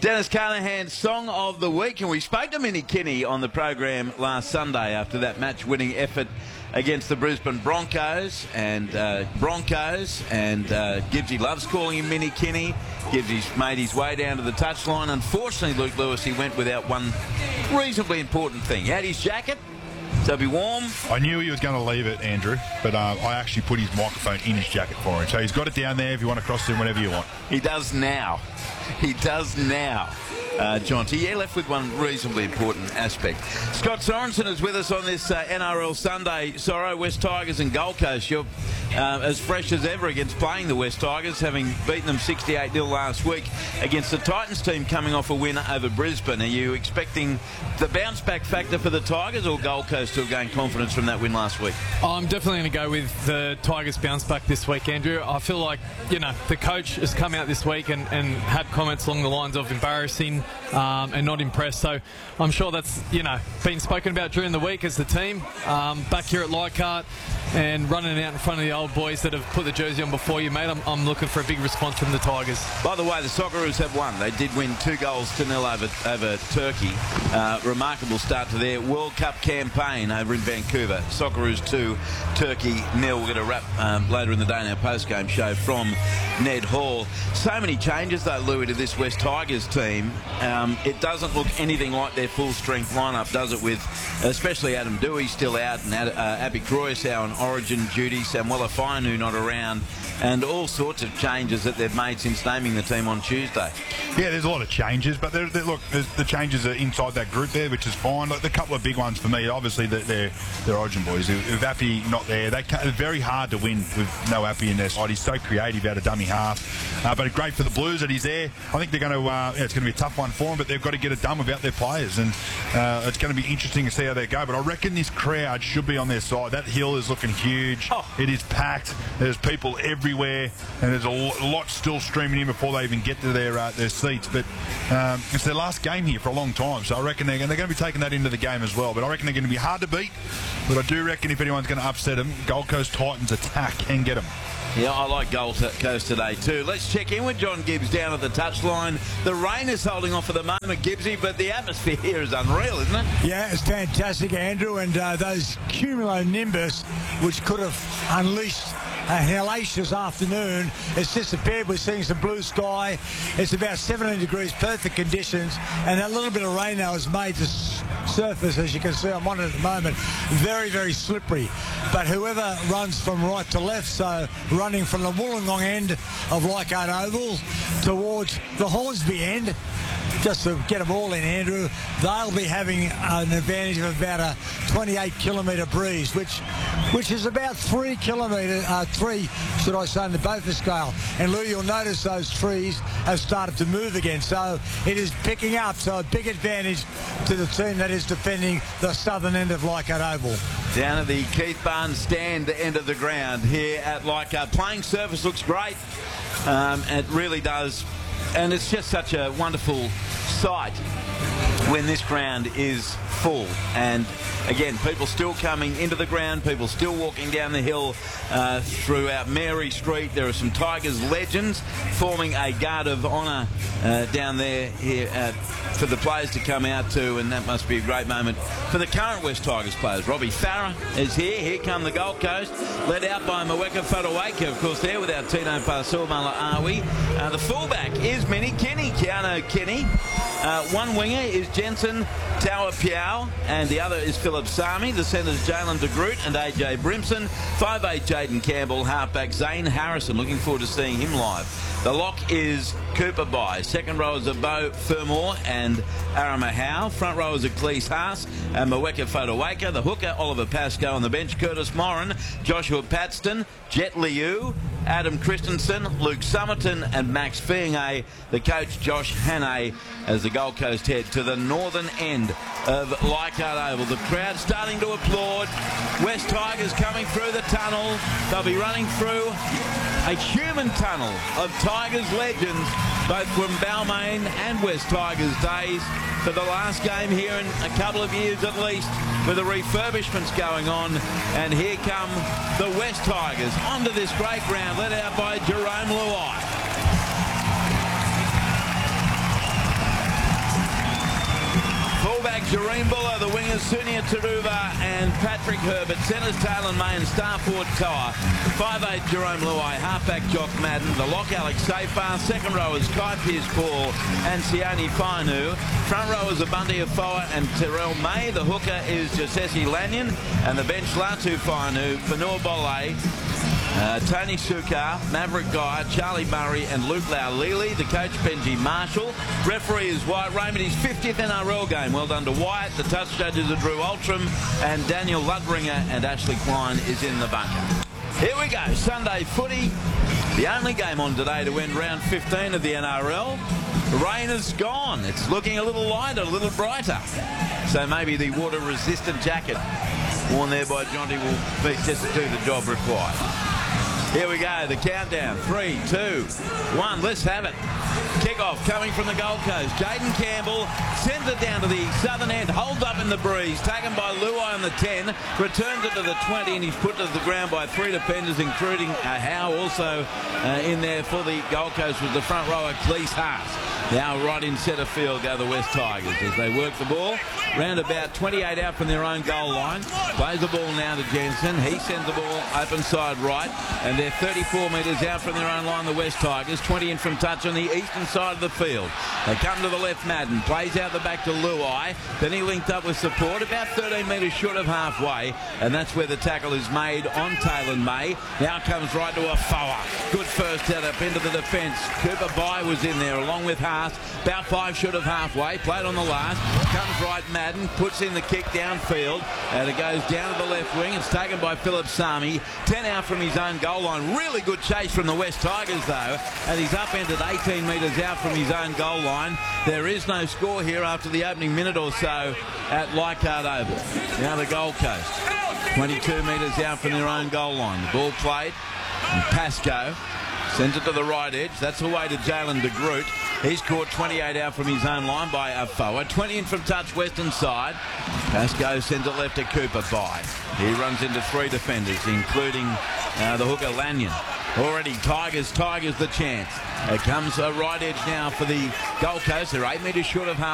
Dennis Carnahan's Song of the Week, and we spoke to Minnie Kinney on the program last Sunday after that match-winning effort against the Brisbane Broncos, and Gibbsy loves calling him Minnie Kinney. Gibbsy's made his way down to the touchline. Unfortunately, Luke Lewis, he went without one reasonably important thing. He had his jacket, so be warm. I knew he was going to leave it, Andrew, but I actually put his microphone in his jacket for him. So he's got it down there if you want to cross to him whenever you want. He does now. He does now. Jonty, yeah, left with one reasonably important aspect. Scott Sorensen is with us on this NRL Sunday. Sorrow, West Tigers and Gold Coast. You're as fresh as ever against playing the West Tigers, having beaten them 68-0 last week against the Titans team coming off a win over Brisbane. Are you expecting the bounce-back factor for the Tigers, or Gold Coast to have gained confidence from that win last week? I'm definitely going to go with the Tigers bounce-back this week, Andrew. I feel like, the coach has come out this week and had comments along the lines of embarrassing and not impressed. So I'm sure that's, been spoken about during the week as the team back here at Leichhardt and running out in front of the old boys that have put the jersey on before you, mate. I'm looking for a big response from the Tigers. By the way, the Socceroos have won. They did win 2-0 over Turkey. Remarkable start to their World Cup campaign over in Vancouver. Socceroos 2, Turkey 0. We'll get a wrap later in the day in our post-game show from Ned Hall. So many changes, though, Louis, to this West Tigers team. It doesn't look anything like their full-strength lineup, does it, with especially Adam Dewey still out and Abby Croyce on Origin duty, Samuela Fainu not around, and all sorts of changes that they've made since naming the team on Tuesday. Yeah, there's a lot of changes, but look, the changes are inside that group there, which is fine. Like, the couple of big ones for me, obviously, they're Origin boys. With Appy not there, they're very hard to win with no Appy in their side. He's so creative out of dummy half, but great for the Blues that he's there. I think they're going to, it's going to be a tough one for them, but they've got to get it done without their players, and it's going to be interesting to see how they go. But I reckon this crowd should be on their side. That hill is looking huge. It is packed. There's people everywhere, and there's a lot still streaming in before they even get to their seats. But it's their last game here for a long time, so I reckon they're going to be taking that into the game as well. But I reckon they're going to be hard to beat. But I do reckon if anyone's going to upset them, Gold Coast Titans attack and get them. Yeah, I like Gold Coast today too. Let's check in with John Gibbs down at the touchline. The rain is holding off for the moment, Gibbsy, but the atmosphere here is unreal, isn't it? Yeah, it's fantastic, Andrew, and those cumulonimbus, which could have unleashed a hellacious afternoon, it's disappeared. We're seeing some blue sky. It's about 17 degrees, perfect conditions, and that little bit of rain now has made the surface, as you can see on one at the moment, very, very slippery. But whoever runs from right to left, so running from the Wollongong end of Leichhardt Oval towards the Hornsby end, just to get them all in, Andrew, they'll be having an advantage of about a 28-kilometre breeze, which is about 3 kilometres, should I say, in the Beaufort scale. And Lou, you'll notice those trees have started to move again, so it is picking up. So a big advantage to the team that is defending the southern end of Leichhardt Oval. Down at the Keith Barnes stand end of the ground here at Leichhardt. Playing surface looks great. It really does. And it's just such a wonderful sight when this ground is full. And again, people still coming into the ground, people still walking down the hill throughout Mary Street. There are some Tigers legends forming a guard of honour down there here for the players to come out to, and that must be a great moment for the current West Tigers players. Robbie Farah is here. Here come the Gold Coast, led out by Mweka Fotuaika, of course, there with our Tino Pasumala-Awi. The fullback is Minnie Kinney, Keanu Kinney. One winger is Jensen Tauapiao, and the other is Philip Sami. The centres Jalen de Groot and AJ Brimson. 5'8" Jaden Campbell, halfback Zane Harrison. Looking forward to seeing him live. The lock is Cooper Bai. Second rowers are Beau Fermor and Arama Howe. Front rowers are Cleese Haas and Mweka Fotuaika. The hooker, Oliver Pascoe. On the bench, Curtis Moran, Joshua Patston, Jet Liu, Adam Christensen, Luke Summerton and Max Fienge. The coach, Josh Hannay, as the Gold Coast head to the northern end of Leichhardt Oval. The crowd starting to applaud. West Tigers coming through the tunnel. They'll be running through a human tunnel of Tigers legends, both from Balmain and West Tigers days, for the last game here in a couple of years at least, with the refurbishments going on. And here come the West Tigers onto this great ground, led out by Jerome Luai. Fuller, the wingers Sunia Taruva and Patrick Herbert, centres Talon May and star forward Toa, 5'8" Jerome Luai, halfback Jock Madden, the lock Alex Safar, second rowers Kai Pearce-Paul and Sione Fainu, front rowers Abundy Afoa and Terrell May, the hooker is Josesi Lanyon, and the bench Latu Fainu, Fanua Bolle, Tony Sukar, Maverick Guy, Charlie Murray and Luke Laulili. The coach Benji Marshall. Referee is Wyatt Raymond, his 50th NRL game. Well done to Wyatt. The touch judges are Drew Altram and Daniel Ludringer, and Ashley Klein is in the bunker. Here we go, Sunday footy. The only game on today to end round 15 of the NRL. The rain is gone. It's looking a little lighter, a little brighter. So maybe the water-resistant jacket worn there by Jonty will be just to do the job required. Here we go, the countdown. 3, 2, 1, let's have it. Kick-off coming from the Gold Coast. Jaden Campbell sends it down to the southern end, holds up in the breeze, taken by Luai on the 10, returns it to the 20, and he's put to the ground by 3 defenders, including Howe. Also in there for the Gold Coast was the front rower, Cleese Haas. Now right in centre field go the West Tigers as they work the ball. Round about 28 out from their own goal line. Plays the ball now to Jensen. He sends the ball open side right. And they're 34 metres out from their own line, the West Tigers. 20 in from touch on the eastern side of the field. They come to the left, Madden. Plays out the back to Luai. Then he linked up with support about 13 metres short of halfway. And that's where the tackle is made on Talon May. Now comes right to Afoa. Good first head up into the defence. Cooper Bai was in there along with Haas. About 5 short of halfway. Played on the last. Comes right, Madden. Puts in the kick downfield. And it goes down to the left wing. It's taken by Philip Sami. 10 out from his own goal line. Really good chase from the West Tigers though. And he's upended 18 metres out from his own goal line. There is no score here after the opening minute or so at Leichhardt Oval. Now the Gold Coast. 22 metres out from their own goal line. The ball played. And Pascoe sends it to the right edge. That's away to Jalen de Groot. He's caught 28 out from his own line by Afoa. 20 in from touch western side. Pascoe sends it left to Cooper Bai. He runs into 3 defenders, including the hooker Lanyon. Already Tigers the chance. It comes a right edge now for the Gold Coast. They're 8 metres short of half.